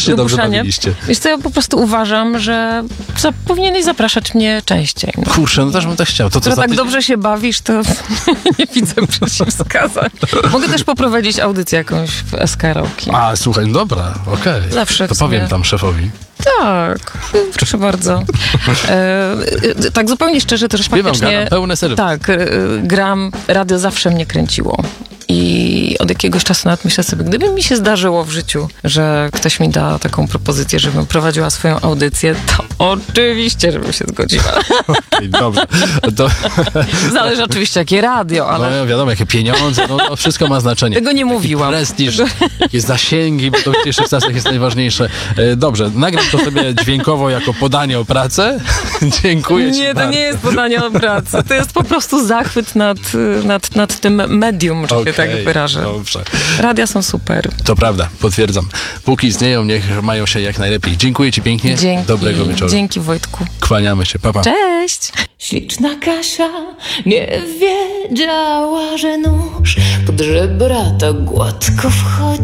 się dobrze bawiliście. Wiesz co, ja po prostu uważam, że powinieneś zapraszać mnie częściej. No. Kurczę, no też bym tak chciał. To Skoro tak dobrze się bawisz, to nie widzę przeciwwskazań. Mogę też poprowadzić audycję jakąś w SK Rocki. A, słuchaj, no dobra, okej. Zawsze to powiem tam szefowi. Tak, proszę bardzo. Tak zupełnie szczerze, to już faktycznie... Gadam, pełne serce. Tak, gram, radio zawsze mnie kręciło. I od jakiegoś czasu nawet myślę sobie, gdyby mi się zdarzyło w życiu, że ktoś mi da taką propozycję, żebym prowadziła swoją audycję, to oczywiście, żebym się zgodziła. Okay, dobrze. To... Zależy oczywiście, jakie radio, ale... No wiadomo, jakie pieniądze, no wszystko ma znaczenie. Tego nie mówiłam. Prestiż, jakie zasięgi, bo to w dzisiejszych czasach jest najważniejsze. Dobrze, nagram to sobie dźwiękowo jako podanie o pracę. Dziękuję ci Nie, to bardzo. nie jest podanie o pracę. To jest po prostu zachwyt nad tym medium, że się tak wyrażę. Dobrze. Radia są super. To prawda, potwierdzam. Póki istnieją, niech mają się jak najlepiej. Dziękuję ci pięknie. Dzięki. Dobrego wieczoru. Dzięki, Wojtku. Kłaniamy się. Pa, pa. Cześć! Śliczna Kasia nie wiedziała, że nóż pod żebra tak gładko wchodzi.